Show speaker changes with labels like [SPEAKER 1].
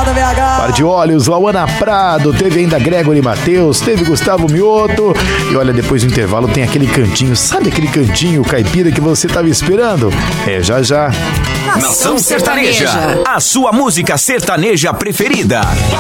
[SPEAKER 1] Obrigado, VH.
[SPEAKER 2] Par de Olhos, Lauana Prado, teve ainda Gregory Matheus, teve Gustavo Mioto. E olha, depois do intervalo tem aquele cantinho, sabe aquele cantinho caipira que você tava esperando? É já já.
[SPEAKER 3] Nação Sertaneja, a sua música sertaneja preferida.